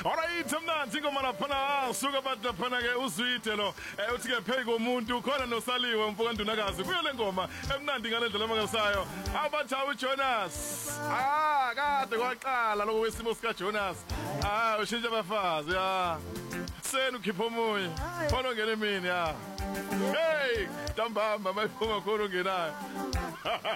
Alright, mnandi ngoma laphana suka abantu laphana ke uzwide lo uthi ke phezu komuntu khona nosaliwe mfoka ndunakazi kuyo le ngoma emnandi ngalendlela mangasayo abathawu uJonas kade kwaqala lokho wesimo sika Jonas ushintsha abafazi senu khipho moya khona ongena emini hey ntambama mayiphuma khona ongenayo